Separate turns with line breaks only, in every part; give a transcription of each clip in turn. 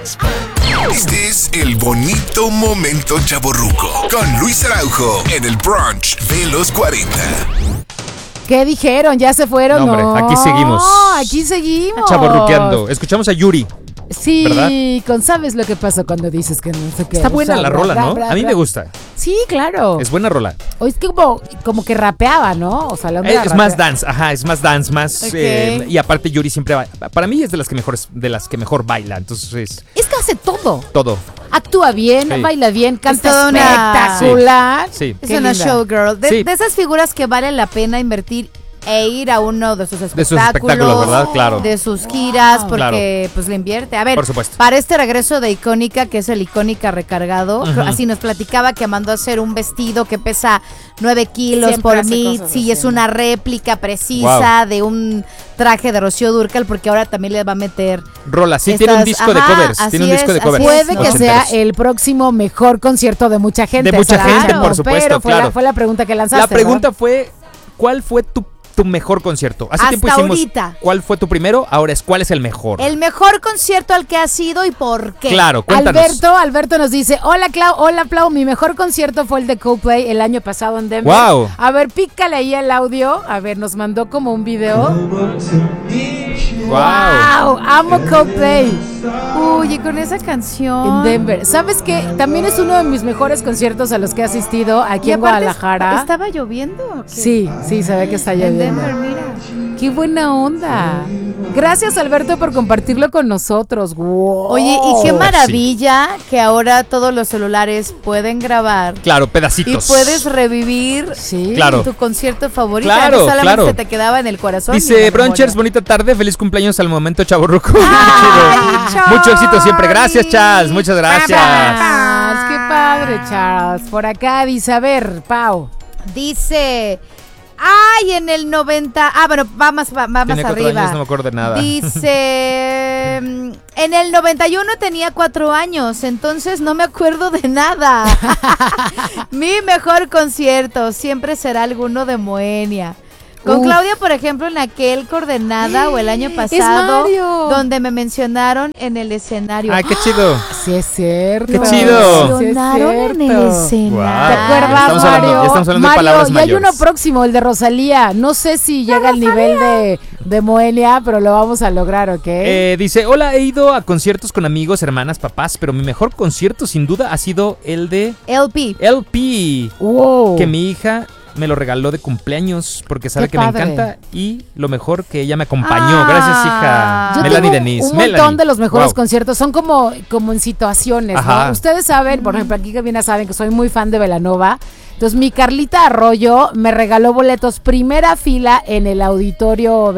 Este es el bonito momento chavorruco con Luis Araujo en el brunch de los 40.
¿Qué dijeron? ¿Ya se fueron?
No, hombre, aquí seguimos.
Aquí seguimos.
Chavorruqueando. Escuchamos a Yuri.
Sí,
¿verdad?
con sabes lo que pasa cuando dices que no sé qué.
Está buena la rola, ¿no? A mí me gusta.
Sí, claro.
Es buena rola.
O es que como que rapeaba, ¿no? O sea, la onda
Es más dance, es más dance, más
Okay.
y aparte Yuri siempre va, para mí es de las que mejor baila, entonces
es que hace todo. Actúa bien,
Sí.
baila bien, canta
toda una-
espectacular.
Sí.
Es
Qué
una
linda.
showgirl.
Sí.
De esas figuras que vale la pena invertir e ir a uno de sus
De sus
espectáculos.
espectáculos, ¿verdad? Claro.
De sus giras, porque
Claro.
pues le invierte. A ver,
Por supuesto.
para este regreso de Icónica, que es el Icónica recargado,
Ujú.
así nos platicaba que mandó a hacer un vestido que pesa 9 kilos
Siempre
por
hace
mí.
cosas
Sí,
así.
es una réplica precisa de un traje de Rocío Dúrcal, porque ahora también le va a meter
rola, sí,
Estas-
tiene un disco de
ajá,
covers,
así
tiene un disco
es,
de covers.
así es.
Puede que sea
ochenteros.
el próximo mejor concierto de mucha gente.
De mucha
¿sabes?
gente, por supuesto,
pero fue
claro.
fue la pregunta que lanzaste.
La pregunta fue, ¿cuál fue tu mejor concierto? Hace
Hasta
tiempo hicimos
ahorita.
¿cuál fue tu primero? Ahora es ¿cuál es el mejor?
el mejor concierto al que has ido y por qué.
Claro, cuéntanos.
Alberto nos dice, hola Plau, mi mejor concierto fue el de Coldplay el año pasado en Denver.
Wow.
A ver, pícale ahí el audio. A ver, nos mandó como un video. Wow, amo Coldplay
Uy, y con esa canción.
en Denver. ¿Sabes qué? También es uno de mis mejores conciertos a los que he asistido aquí
Y
en
aparte
Guadalajara.
¿Estaba lloviendo? ¿O qué?
Sí, se ve que está
En
lloviendo.
Denver, mira.
Qué buena onda. Gracias, Alberto, por compartirlo con nosotros. Wow.
Oye, y qué
Sí.
maravilla que ahora todos los celulares pueden grabar
Claro,
y
pedacitos.
puedes revivir
Sí.
Claro.
tu concierto favorito.
Claro,
Antes solamente
claro.
se te quedaba en el corazón. y en
Dice
la
Bronchers,
memoria.
bonita tarde, feliz cumpleaños al momento, chavorruco.
Ay,
Mucho éxito siempre. Gracias,
Charlie.
Charles, muchas gracias.
Charles, qué padre, Charles. Por acá dice, a ver, Pau.
Dice, ay, en el 90, bueno, va más
Tiene 4
arriba.
años, no me acuerdo de nada.
Dice, en el 91 tenía 4 años, entonces no me acuerdo de nada. Mi mejor concierto siempre será alguno de Moenia. Con
Uf.
Claudia, por ejemplo, en aquel Coordenada o el año pasado,
Mario.
donde me mencionaron en el escenario.
Ay, qué chido.
Sí es cierto.
Qué chido.
Sí es
Mencionaron en el
cierto.
escenario.
Wow.
¿Te acuerdas,
Estamos hablando-
Mario?
ya estamos hablando de
Mario,
palabras
y hay
mayores.
uno próximo, el de Rosalía. No sé si llega al nivel de Moenia, pero lo vamos a lograr, ¿ok?
Dice, hola, he ido a conciertos con amigos, hermanas, papás, pero mi mejor concierto sin duda ha sido el de
LP.
LP,
Wow.
que mi hija me lo regaló de cumpleaños porque sabe
Qué
que
padre.
me encanta y lo mejor que ella me acompañó.
Ah.
Gracias, hija.
Yo
Melanie
tengo
Denise.
un montón
Melanie.
de los mejores
Wow.
conciertos, son como en situaciones,
Ajá.
¿no? Ustedes saben, por ejemplo, aquí que viene saben que soy muy fan de Belanova. Entonces, mi Carlita Arroyo me regaló boletos primera fila en el auditorio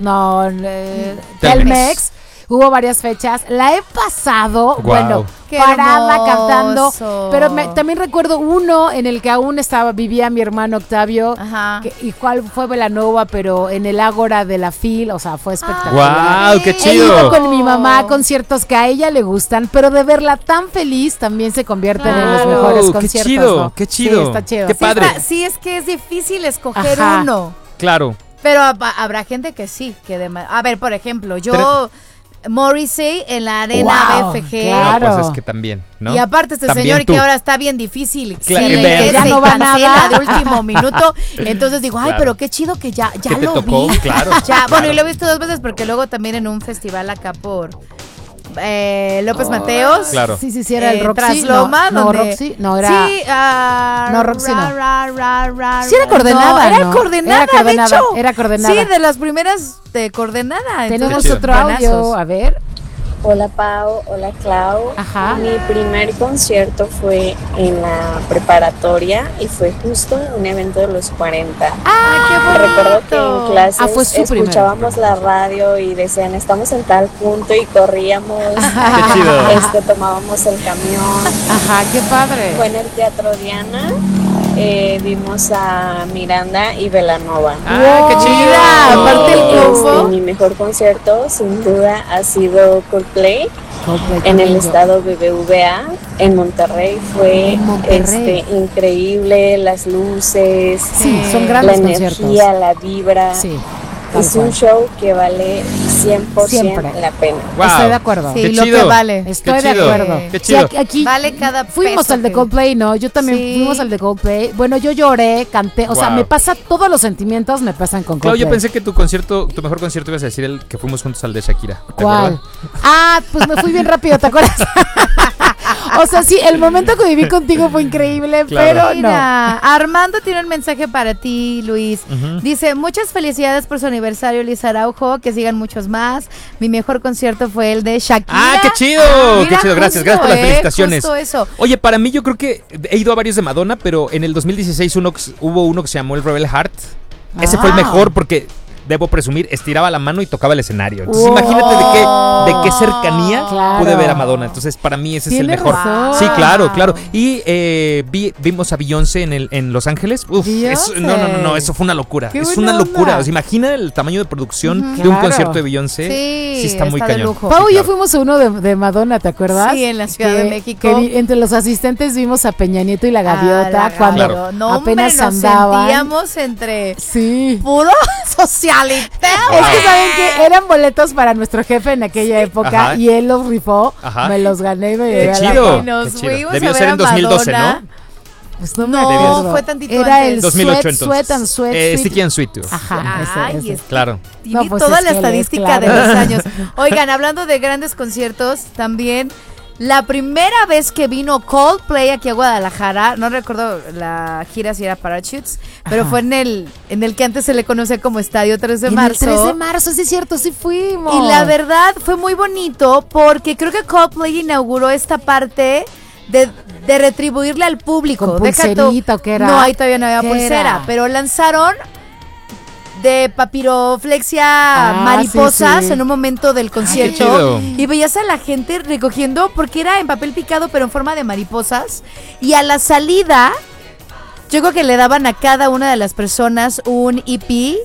Telmex. Hubo varias fechas. La he pasado,
Wow.
bueno,
Qué
parada
hermoso.
cantando. Pero también recuerdo uno en el que aún vivía mi hermano Octavio.
Ajá.
Igual fue Belanova, pero en el Ágora de la FIL, o sea, fue espectacular.
Wow, qué
He ido
chido.
con mi mamá a conciertos que a ella le gustan, pero de verla tan feliz también se convierten en los
Claro.
mejores
Qué
conciertos.
chido,
¿no?
qué chido.
Sí, está chido.
Qué padre.
Sí, es que es difícil escoger
Ajá.
uno.
Claro.
Pero habrá gente que sí. A ver, por ejemplo, yo, Morrissey en la arena
Wow,
BFG.
claro.
No, pues es que también, ¿no?
Y aparte este
También
señor
tú.
que ahora está bien difícil,
Claro,
sí,
ver.
que
Ya
se
no va
cancela
nada.
de último minuto. Entonces digo, ay,
Claro.
pero qué chido que ya
¿Qué te
lo
tocó?
vi.
Claro,
Ya, bueno,
claro.
y lo he visto 2 veces porque luego también en un festival acá por López Mateos.
Claro.
Sí, era el Roxy.
Trasloma,
no,
donde-
Roxy, no era.
Sí,
No, Roxy no.
no.
Sí era Coordenada,
Era
¿no?
Coordenada,
Era Coordenada,
de hecho.
era Coordenada.
Sí, de las primeras de Coordenada.
Tenemos
Entonces,
otro audio, a ver.
Hola Pau, hola Clau.
Ajá.
Mi primer concierto fue en la preparatoria y fue justo en un evento de los 40.
¡Ah, qué
Recuerdo que
bonito!
en clases
Ah, fue su primero.
escuchábamos la radio y decían estamos en tal punto y corríamos,
Qué chido.
tomábamos el camión.
Ajá, qué padre.
Fue en el Teatro Diana, vimos a Miranda y Belanova.
Ah, qué chido.
Mira, aparte el combo.
Mi mejor concierto sin duda ha sido Coldplay.
Coldplay
En el
también yo.
estado BBVA, en Monterrey, fue
En Monterrey.
increíble, las luces,
Sí, son
la
grandes
energía,
conciertos.
la vibra.
Sí, tal
Es
cual.
un show que vale 100%
Siempre.
la pena.
Wow.
Estoy de acuerdo.
Sí,
Qué
lo
chido.
que vale.
Estoy
Qué
de
chido.
acuerdo.
Qué
Sí,
chido.
aquí
Vale cada
fuimos
peso
al de
que-
Coldplay, ¿no? Yo también
Sí.
fuimos al de Coldplay. Bueno, yo lloré, canté, o sea,
Wow.
me pasa todos los sentimientos me pasan con
Claro,
Coldplay.
yo pensé que tu mejor concierto ibas a decir el que fuimos juntos al de Shakira. ¿Te
¿Cuál?
acuerdas?
Ah, pues me fui bien rápido, ¿te acuerdas? O sea, sí, el momento que viví contigo fue increíble,
Claro.
pero no.
Mira, Armando tiene un mensaje para ti, Luis.
Ujú.
Dice, muchas felicidades por su aniversario, Luis Araujo, que sigan muchos más. Mi mejor concierto fue el de Shakira.
¡Ah, qué chido!
Mira,
¡Qué chido! Gracias,
justo,
gracias por las felicitaciones.
Justo eso.
Oye, para mí yo creo que he ido a varios de Madonna, pero en el 2016 hubo uno que se llamó el Rebel Heart. Ese fue el
Ah.
mejor porque, debo presumir, estiraba la mano y tocaba el escenario. Entonces
Wow.
imagínate de qué cercanía
Claro.
pude ver a Madonna. Entonces para mí ese es el
Tienes
mejor.
razón.
Sí, claro, claro. Y vimos a Beyoncé en Los Ángeles. Uf,
Beyoncé.
no, eso fue una locura.
Qué
Es
buena
una locura.
onda.
O sea, imagina el tamaño de producción de un
Claro.
concierto de Beyoncé.
Sí,
está muy
está de
cañón.
lujo.
Pau y
Sí,
yo
claro.
fuimos a uno de Madonna, ¿te acuerdas?
Sí, en la Ciudad de México.
que entre los asistentes vimos a Peña Nieto y la Gaviota cuando
Claro.
No,
apenas
hombre, nos
andaban.
sentíamos entre
Sí.
puro socialiteo.
Es que saben que eran boletos para nuestro jefe en aquella época
Ajá.
y él los rifó,
Ajá.
me los gané y me
Qué
llevé a la
chido.
casa.
Y nos
qué chido.
fuimos
Debió
a ver
ser
a
en 2012,
Madonna.
¿no?
Pues no,
No,
me acuerdo.
fue tantito
Era
antes.
el
2008
sweat,
entonces.
sweat and sweat. sweet.
Sticky and Sweet.
Ajá,
Ay,
ese.
es-
Claro.
Tiene
No, pues
toda
es
la
que él es,
estadística de
claro.
los años. Oigan, hablando de grandes conciertos, también la primera vez que vino Coldplay aquí a Guadalajara, no recuerdo la gira si era Parachutes, pero
Ajá.
fue en el que antes se le conocía como Estadio 3 de
En
marzo.
el 3 de marzo, sí es cierto, sí fuimos.
Y la verdad fue muy bonito porque creo que Coldplay inauguró esta parte de retribuirle al público.
¿Con
Deja tú-
pulserita o qué era?
No, ahí todavía no había
¿Qué
pulsera,
era?
pero lanzaron de papiroflexia
Ah,
mariposas
sí, sí.
en un momento del
qué
concierto.
chido.
Y veías a la gente recogiendo, porque era en papel picado pero en forma de mariposas. Y a la salida, yo creo que le daban a cada una de las personas un EP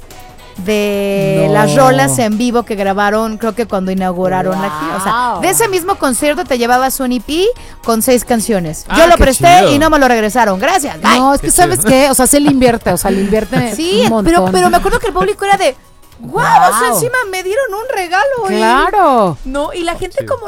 de
No.
las rolas en vivo que grabaron, creo que cuando inauguraron la gira. O sea,
Wow.
de ese mismo concierto te llevabas un EP con 6 canciones.
Ah,
Yo lo
qué
presté
chido.
y no me lo regresaron. Gracias. Bye.
No, es que
Qué
¿sabes
chido.
qué? O sea, se le invierte,
Sí,
un
pero
montón.
me acuerdo que el público era de, wow, o sea,
Wow.
encima me dieron un regalo. ¿eh?".
Claro.
No, y la gente
Chido.
como